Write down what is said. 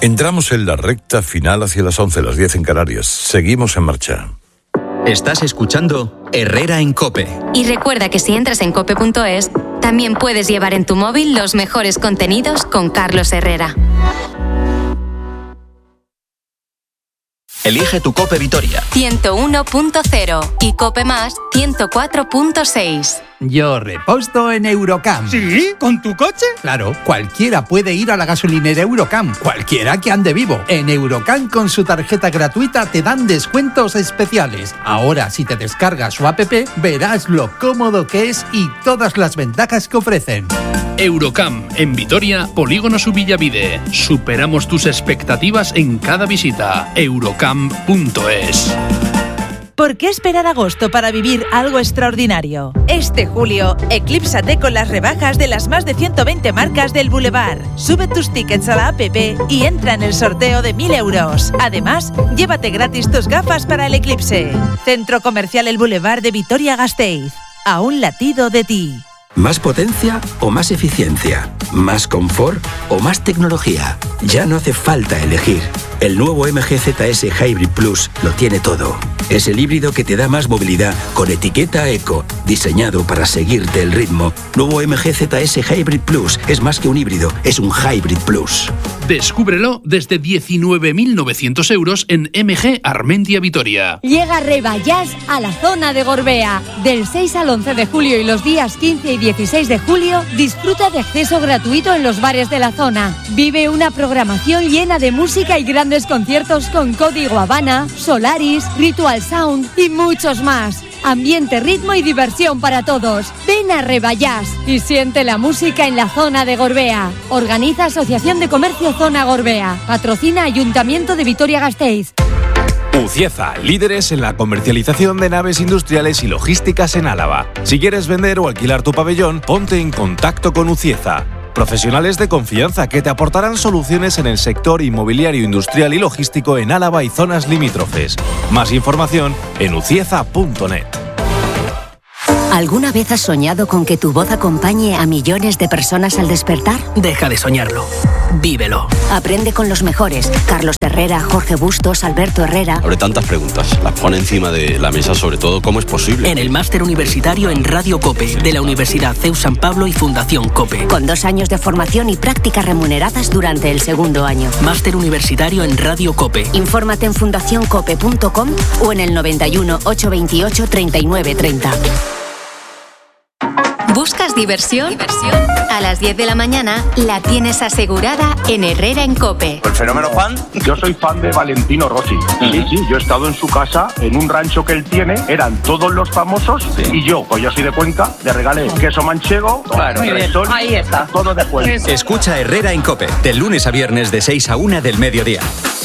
Entramos en la recta final hacia las 11, las 10 en Canarias. Seguimos en marcha. Estás escuchando Herrera en COPE. Y recuerda que si entras en cope.es, también puedes llevar en tu móvil los mejores contenidos con Carlos Herrera. Elige tu COPE Vitoria. 101.0 y COPE Más 104.6. Yo reposto en Eurocam. ¿Sí? ¿Con tu coche? Claro, cualquiera puede ir a la gasolinera Eurocam, cualquiera que ande vivo. En Eurocam con su tarjeta gratuita te dan descuentos especiales. Ahora, si te descargas su app, verás lo cómodo que es y todas las ventajas que ofrecen. Eurocam, en Vitoria, Polígono Subillavide. Superamos tus expectativas en cada visita. Eurocam.es. ¿Por qué esperar agosto para vivir algo extraordinario? Este julio, eclípsate con las rebajas de las más de 120 marcas del Boulevard. Sube tus tickets a la app y entra en el sorteo de 1.000 euros. Además, llévate gratis tus gafas para el eclipse. Centro Comercial El Boulevard de Vitoria-Gasteiz. A un latido de ti. ¿Más potencia o más eficiencia? ¿Más confort o más tecnología? Ya no hace falta elegir. El nuevo MG ZS Hybrid Plus lo tiene todo. Es el híbrido que te da más movilidad con etiqueta Eco, diseñado para seguirte el ritmo. Nuevo MG ZS Hybrid Plus es más que un híbrido, es un Hybrid Plus. Descúbrelo desde 19.900 euros en MG Armentia Vitoria. Llega Rebayás a la zona de Gorbea. Del 6 al 11 de julio y los días 15 y 16 de julio, disfruta de acceso gratuito en los bares de la zona. Vive una programación llena de música y grandes conciertos con Código Habana, Solaris, Ritual Sound y muchos más. Ambiente, ritmo y diversión para todos. Ven a Rebayás y siente la música en la zona de Gorbea. Organiza Asociación de Comercio Zona Gorbea. Patrocina Ayuntamiento de Vitoria-Gasteiz. Ucieza, líderes en la comercialización de naves industriales y logísticas en Álava. Si quieres vender o alquilar tu pabellón, ponte en contacto con Ucieza. Profesionales de confianza que te aportarán soluciones en el sector inmobiliario, industrial y logístico en Álava y zonas limítrofes. Más información en ucieza.net. ¿Alguna vez has soñado con que tu voz acompañe a millones de personas al despertar? Deja de soñarlo. Vívelo. Aprende con los mejores. Carlos Herrera, Jorge Bustos, Alberto Herrera. Abre tantas preguntas. Las pone encima de la mesa, sobre todo, ¿cómo es posible? En el máster universitario en Radio COPE, de la Universidad CEU San Pablo y Fundación COPE. Con 2 años de formación y prácticas remuneradas durante el segundo año. Máster universitario en Radio COPE. Infórmate en fundacioncope.com o en el 91 828 3930. ¿Buscas diversión? A las 10 de la mañana la tienes asegurada en Herrera en COPE. ¿El fenómeno fan? Yo soy fan de Valentino Rossi. Sí, yo he estado en su casa, en un rancho que él tiene, eran todos los famosos y yo, pues yo soy de Cuenca, le regalé queso manchego, sol, ahí está. todo de Cuenca. Escucha Herrera en COPE, de lunes a viernes de 6 a 1 del mediodía.